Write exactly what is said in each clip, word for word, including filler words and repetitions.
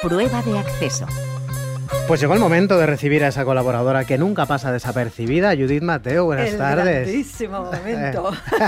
Prueba de acceso. Pues llegó el momento de recibir a esa colaboradora que nunca pasa desapercibida, Judith Mateo. Buenas el tardes. Grandísimo momento.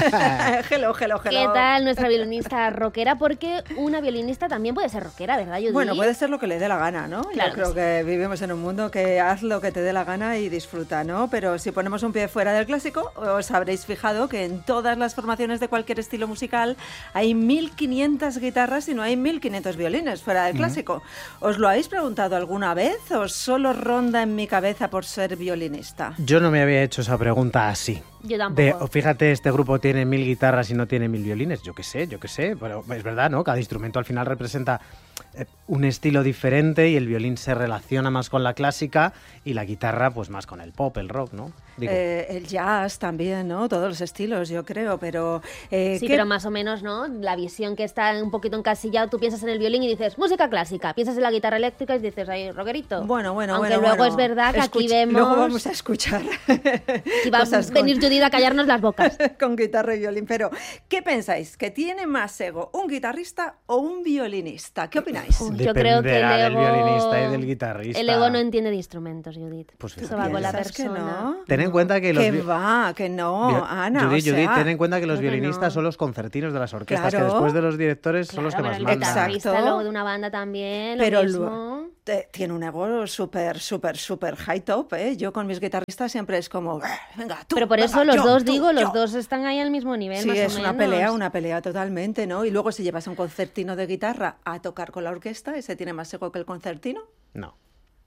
hello, hello, hello. ¿Qué tal nuestra violinista rockera? Porque una violinista también puede ser rockera, ¿verdad, Judith? Bueno, puede ser lo que le dé la gana, ¿no? Claro Yo creo que, que vivimos en un mundo que haz lo que te dé la gana y disfruta, ¿no? Pero si ponemos un pie fuera del clásico, os habréis fijado que en todas las formaciones de cualquier estilo musical hay mil quinientas guitarras y no hay mil quinientos violines fuera del clásico. Mm. ¿Os lo habéis preguntado alguna vez o solo ronda en mi cabeza por ser violinista? Yo no me había hecho esa pregunta así. Yo tampoco. De, fíjate, este grupo tiene mil guitarras y no tiene mil violines. Yo qué sé, yo qué sé. Pero es verdad, ¿no? Cada instrumento al final representa eh, un estilo diferente y el violín se relaciona más con la clásica y la guitarra pues más con el pop, el rock, ¿no? Digo. Eh, el jazz también, ¿no? Todos los estilos, yo creo, pero... Eh, sí, ¿qué... pero más o menos, ¿no? La visión que está un poquito encasillado, tú piensas en el violín y dices, música clásica. Piensas en la guitarra eléctrica y dices, ay, rockerito. Bueno, bueno, Aunque bueno. luego bueno. es verdad que Escuch- aquí vemos... Luego vamos a escuchar Si va a venir Judith a callarnos las bocas. con guitarra y violín. Pero, ¿qué pensáis? ¿Que tiene más ego un guitarrista o un violinista? ¿Qué opináis? Uy, yo creo que el ego... del violinista y del guitarrista. El ego no entiende de instrumentos, Judith. Pues eso va con la ¿Piensas persona. que no? Ten en cuenta que los... Que vi- va, que no, Bio- Ana, Judith, o sea... Judith, ten en cuenta que los creo que violinistas no. son los concertinos de las orquestas, Claro. que después de los directores son Claro, los que pero más el mandan. guitarrista Exacto. luego de una banda también, lo Pero mismo. lo- te- tiene un ego súper, súper, súper high top, ¿eh? Yo con mis guitarristas siempre es como, venga, tú, Pero por eso venga, los yo, dos, tú, digo, yo. los dos están ahí al mismo nivel, Sí, más es o una menos. pelea, una pelea totalmente, ¿no? Y luego si llevas a un concertino de guitarra a tocar con la orquesta, ¿ese tiene más ego que el concertino? No.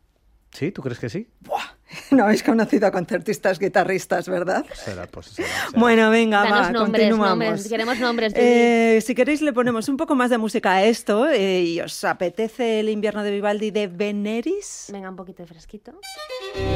¿Sí? ¿Tú crees que sí? ¡Buah! No habéis conocido a concertistas guitarristas, ¿verdad? Será, pues será, será. Bueno, venga, Danos va, nombres, continuamos. nombres, queremos nombres, Judith. Eh, si queréis le ponemos un poco más de música a esto eh, y os apetece el invierno de Vivaldi de Veneris. Venga, un poquito de fresquito.